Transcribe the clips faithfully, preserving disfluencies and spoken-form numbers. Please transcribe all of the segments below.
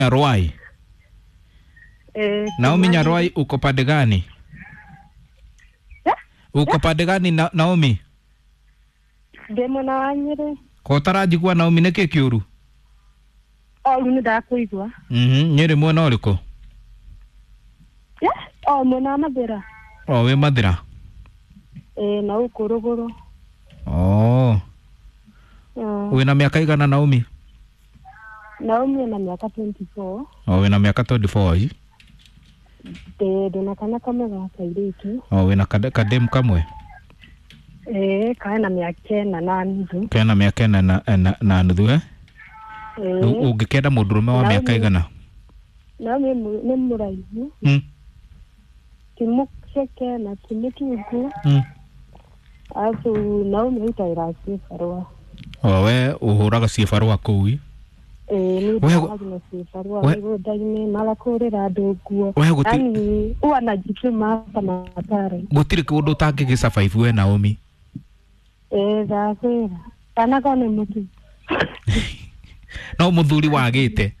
Nyarwai. Eh, Naomi Nyarwai uko pande gani? Yeah? Uko pande gani na, Naomi? Demo na wanyere. Ko tarajigwa Naomi neke kiuru? Oh, luni da kuigwa. Mhm, nyere mwana oliko? Yeah? Oh, mwana Mathira. Oh, we Mathira. Eh, na uko Ruguru. Oh. Uh, Uwe na miaka igana Naomi? Naomi na miaka twenty-four. Oh, we na miaka twenty-four hii? De, de na kana kama gaka iriki. Oh, we na kade, kadem kamwe? Eh, kaya na miaka na na nuthu. Kaya na miaka na na, na, na nuthu eh? Eh. Ungekenda mudurume wa miaka igana? Naomi ni muraihu. Mm. Kimukeke na kimukigu. Mm. Asu Naomi utaira sifarwa. Oh, we uhuraga sifarwa kuwi? Eh, ni bagina sifarwa. Ni daime mala kurira nduguo. Ani uwa na jikima kama matare. Gutire kundu utangigisa five we Naomi? Eh, zakwira. Kana kone mutu. No muthuri wagite.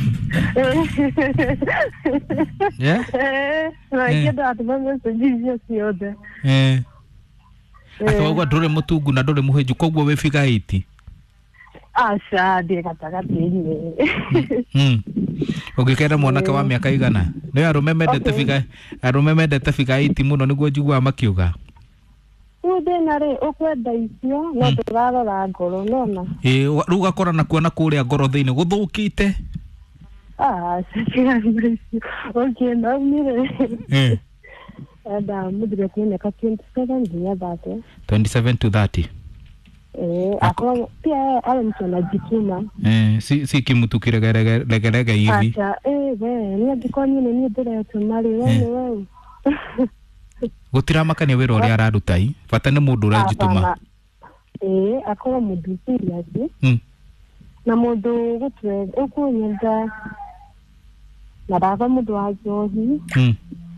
Yeah? Eh, na kido atuma message ciothe. Eh. Atwa ndure mutungu na ndure muheju kogwo we figure eight. Asha de gatagati-ini. Mm. Ungikenda mwanake wa miaka igana? Ni arume mendete figure, arume mendete figure eight muno niguo njigua makiuga. Ude nare ukwenda icio no turarora ngoro nona. Eh, ruga kora na kuona kuria ngoro thiini guthukite. Ah, sikira icio. Okay, no mire. Eh. Ada mudire kuene ka twenty-seven nginya thirty. twenty-seven to thirty. Eh, ako pia ale mtu anajituma. Eh, si si kimutukire gerege gerege hivi. Acha eh we, ni ndikoni ni ni ndire tumari wewe wewe. Gutira makania wira uria araruta i, bata ni mundu urajituma. Eh, ako mundu serious. Mm. Na mundu gutwe ukunyenda. Na baba mundu ajohi. Mm.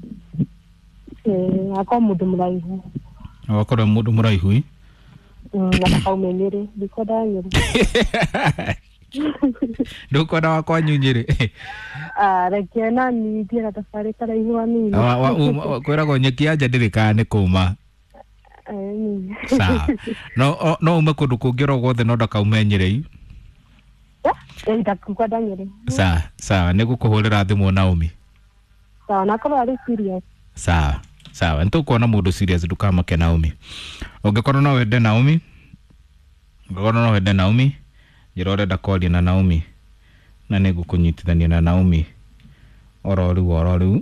Eh, ako mundu muraihu. Wakora mundu muraihu i. Mm, na kaumenyere bikoda nyeri. Ndukona wakwa nyunyire. Ah, rekena ni tira tafari kala hiwa nini. Wa wa kwera go nyeki anja ndirika ni kuma. Eh. Sa. No no ume kundu kungira gwothe no ndaka umenyire i. Eh, ndakukwada nyeri. Sa, sa nigukuhurira thimu Naomi. Sawa, nakora ari serious. Sawa. Sawa, ntukuona mundu serious ndukamake Naomi. Ungikorwo no wende Naomi? Ungikorwo no wende Naomi? Njira urenda kwaria na Naomi. Na nigukunyitithania na Naomi. Oro riu oro riu.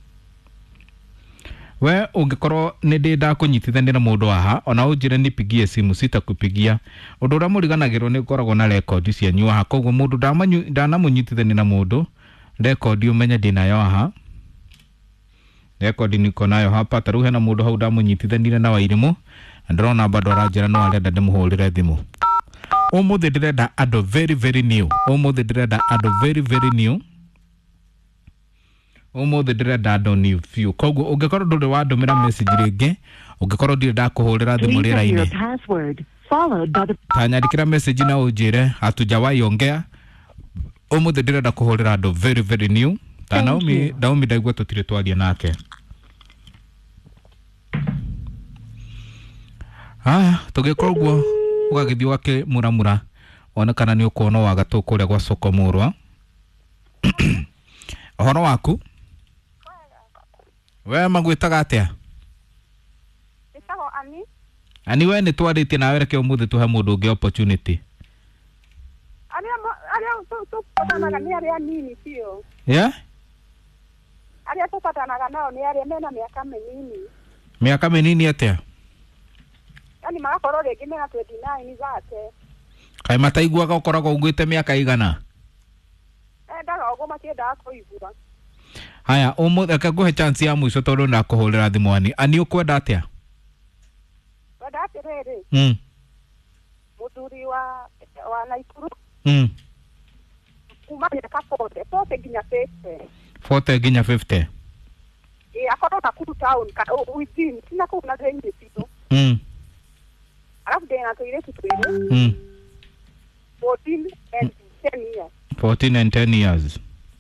We ungikorwo ni ndenda kunyitithania na mundu aha, ona unjire nipigie simu sitakupigia. Undu uria muriganagirwo ni koragwo na record cianyu aha, koguo mundu ndamanyu ndanamunyitithania na mundu, record umenye ndinayo aha. Record niko nayo hapa, taruhe na mundu hau ndamunyitithanire na Wairimu. Ndrona bado arajira no arenda ndimuhurire thimu. Umuthi ndirenda ando very very new. Umuthi ndirenda ando very very new. Umuthi ndirenda ando new few. Koguo ungikorwo nduri wandumira message ringi, ungikorwo ndirenda kuhurira thimu rira-ini. Tanyandikira message na unjire hatujawahi ongea. Umuthi ndirenda kuhurira ando very very new. Ta Naomi, Naomi ndaigua tutire twaria nake. Haya, tugikorwo guo ugagithio wake muramura. Ona kana ni ukoona wa gatuku ria gwa soko murwa. Ohoro waku? We magwitaga atia? Itago Ani. Ani we ni twaritie nawe reke umuthi tuhe mundu ungi opportunity. Ani ani tu tu patanaga ni aria nini pio. Yeah? Aria tu patanaga nao ni aria mena miaka minini. Miaka minini atia? Yani magakorwo ringi mena twenty-nine zake. Kai mataiguaga ukoragwo ungwite miaka igana? Endaga uguo matiendaga kuigua. Haya, umuthi aka nguhe chance ya mwico tondu ndakuhurira thimu ani. Ani ukwenda atia? Wenda atiriri. Mm. Muthuri wa wa Naikuru. Mm. Kuma miaka forty, forty nginya fifty. forty nginya fifty. Eh, akorwo Nakuru town ka within sina kuna zenye pito. Mm. Alafu tena tuiretu twire. Mm. fourteen and ten years. fourteen and ten years.